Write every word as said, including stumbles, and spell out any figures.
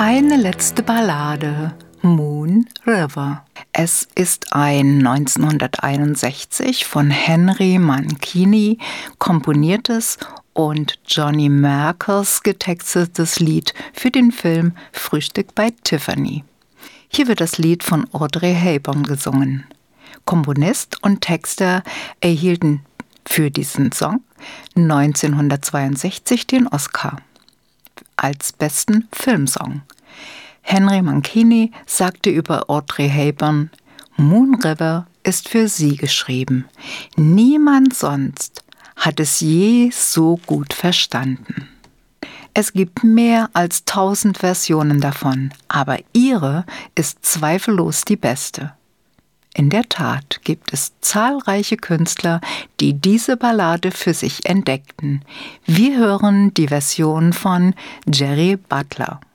Eine letzte Ballade, Moon River. Es ist ein neunzehnhunderteinundsechzig von Henry Mancini komponiertes und Johnny Merkles getextetes Lied für den Film Frühstück bei Tiffany. Hier wird das Lied von Audrey Hepburn gesungen. Komponist und Texter erhielten für diesen Song neunzehnhundertzweiundsechzig den Oscar als besten Filmsong. Henry Mancini sagte über Audrey Hepburn: Moon River ist für sie geschrieben. Niemand sonst hat es je so gut verstanden. Es gibt mehr als tausend Versionen davon, aber ihre ist zweifellos die beste. In der Tat gibt es zahlreiche Künstler, die diese Ballade für sich entdeckten. Wir hören die Version von Jerry Butler.